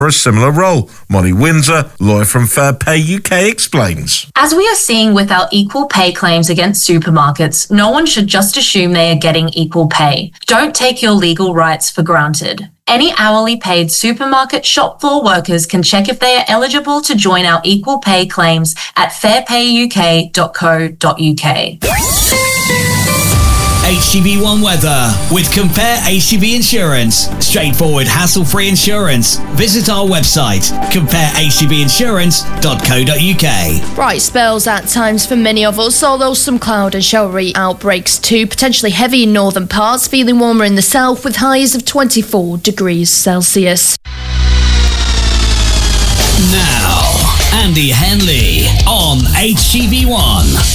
for a similar role. Molly Windsor, lawyer from Fair Pay UK, explains. As we are seeing with our equal pay claims against supermarkets, no one should just assume they are getting equal pay. Don't take your legal rights for granted. Any hourly paid supermarket shop floor workers can check if they are eligible to join our equal pay claims at fairpayuk.co.uk. HGV One weather with Compare HGV Insurance. Straightforward, hassle-free insurance. Visit our website, comparehgvinsurance.co.uk. Bright spells at times for many of us, although some cloud and showery outbreaks too. Potentially heavy in northern parts, feeling warmer in the south with highs of 24 degrees Celsius. Now, Andy Henley on HGV One.